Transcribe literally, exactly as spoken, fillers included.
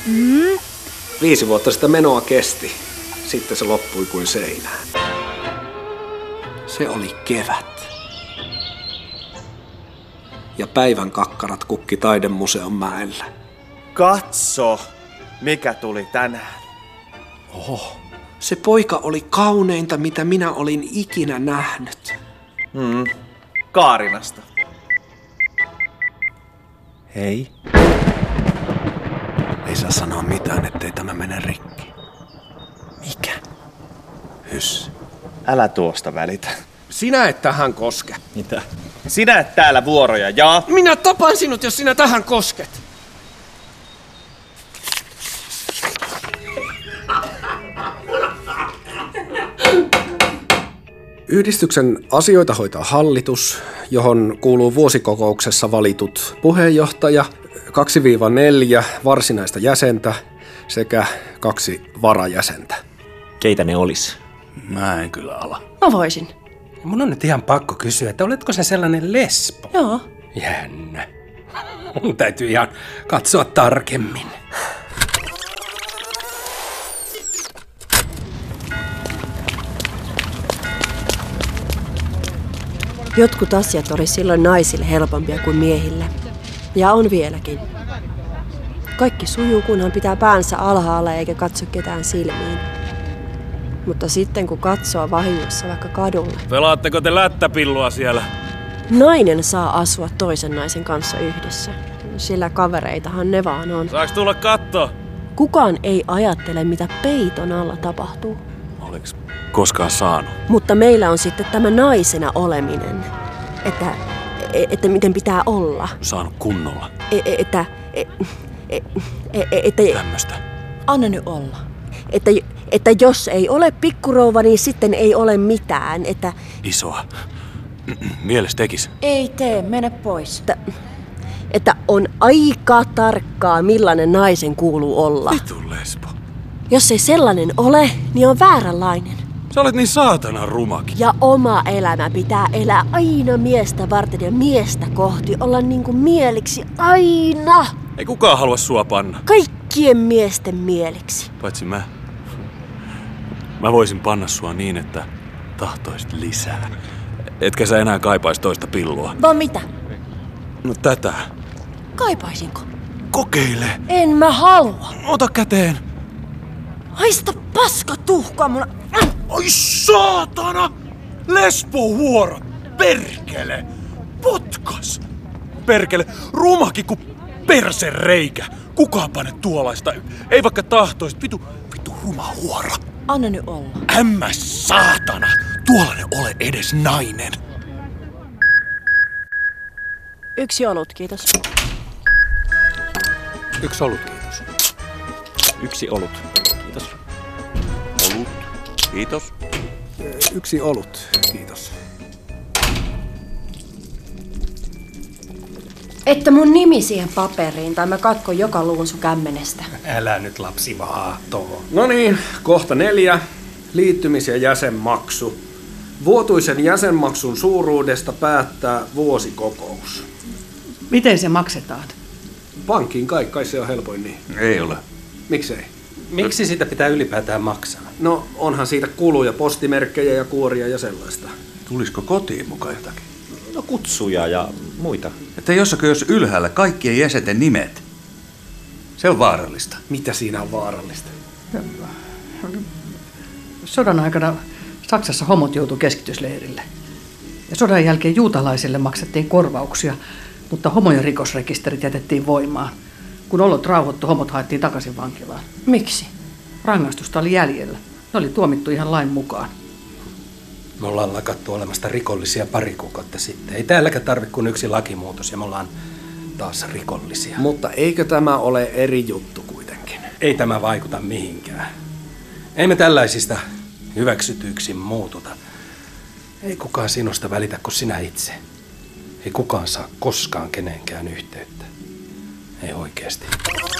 Mm. Viisi vuotta sitä menoa kesti. Sitten se loppui kuin seinään. Se oli kevät. Ja päivän kakkarat kukki Taidemuseon mäellä. Katso, mikä tuli tänään. Oho, se poika oli kauneinta, mitä minä olin ikinä nähnyt. Mm. Kaarinasta. Hei. Ei saa sanoa mitään, ettei tämä mene rikki. Mikä? Hyss. Älä tuosta välitä. Sinä et tähän koske. Mitä? Sinä et täällä vuoroja, jaa? Minä tapan sinut, jos sinä tähän kosket. Yhdistyksen asioita hoitaa hallitus, johon kuuluu vuosikokouksessa valitut puheenjohtaja, kaksi neljä varsinaista jäsentä sekä kaksi varajäsentä. Keitä ne olis? Mä en kyllä ala. Mä voisin. Mun on nyt ihan pakko kysyä, että oletko sä sellainen lesbo? Joo. Jännä. Mun täytyy ihan katsoa tarkemmin. Jotkut asiat oli silloin naisille helpompia kuin miehille. Ja on vieläkin. Kaikki sujuu, kunhan pitää päänsä alhaalla eikä katso ketään silmiin. Mutta sitten kun katsoo vahingossa vaikka kadulla. Pelaatteko te lättäpillua siellä? Nainen saa asua toisen naisen kanssa yhdessä. Sillä kavereitahan ne vaan on. Saaks tulla katto? Kukaan ei ajattele, mitä peiton alla tapahtuu. Oliks koskaan saanut? Mutta meillä on sitten tämä naisena oleminen. Että, että miten pitää olla. Saanut kunnolla. Että... Että... Tämmöstä. Anna nyt olla. Että, että jos ei ole pikkurouva, niin sitten ei ole mitään. Että... Isoa. Mieles tekis. Ei tee, mene pois. Että, että on aika tarkkaa, millainen naisen kuuluu olla. Vitu lesbo. Jos ei sellainen ole, niin on vääränlainen. Sä olet niin saatana rumakin. Ja oma elämä pitää elää aina miestä varten ja miestä kohti. Olla niin kuin mieliksi aina. Ei kukaan halua sua panna. Kaikkien miesten mieliksi. Paitsi mä. Mä voisin panna sua niin, että tahtoisit lisää. Etkä sä enää kaipais toista pillua. Vaan mitä? No tätä. Kaipaisinko? Kokeile. En mä halua. Ota käteen. Haista paska tuhkaa mun... Ai saatana! Lesbohuora! Perkele! Potkas! Perkele! Rumakin kuin persereikä! Kukaan pane tuollaista? Ei vaikka tahtoisit. Vitu, vitu ruma huora. Anna nyt olla. Ämmä saatana! Tuollainen ole edes nainen. Yksi olut, kiitos. Yksi olut, kiitos. Yksi olut. Kiitos. Olut. Kiitos. Yksi olut, kiitos. Että mun nimi siihen paperiin, tai mä katkon joka luvun sun kämmenestä. Älä nyt lapsi vaahtoa. No niin, kohta neljä. Liittymis- ja jäsenmaksu. Vuotuisen jäsenmaksun suuruudesta päättää vuosikokous. Miten se maksetaan? Pankkiin kai, kai se on helpoin niin. Ei ole. Miksei? Miksi sitä pitää ylipäätään maksaa? No onhan siitä kuluja, postimerkkejä ja kuoria ja sellaista. Tulisiko kotiin mukaan jotakin? No kutsuja ja muita. Että jossakin jos ylhäällä kaikkien jäsenten nimet. Se on vaarallista. Mitä siinä on vaarallista? Sodan aikana Saksassa homot joutui keskitysleirille. Ja sodan jälkeen juutalaisille maksettiin korvauksia, mutta homojen rikosrekisterit jätettiin voimaan. Kun olot rauhoittu, homot haettiin takaisin vankilaan. Miksi? Rangaistusta oli jäljellä. Ne oli tuomittu ihan lain mukaan. Me ollaan lakattu olemasta rikollisia pari kuukautta sitten. Ei täälläkään tarvitse kuin yksi lakimuutos ja me ollaan taas rikollisia. Mutta eikö tämä ole eri juttu kuitenkin? Ei tämä vaikuta mihinkään. Ei me tällaisista hyväksytyiksi muututa. Ei kukaan sinusta välitä kuin sinä itse. Ei kukaan saa koskaan kenenkään yhteyttä. Ei oikeasti.